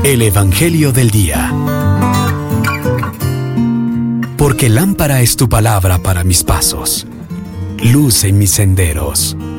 El Evangelio del Día. Porque lámpara es tu palabra para mis pasos, luz en mis senderos.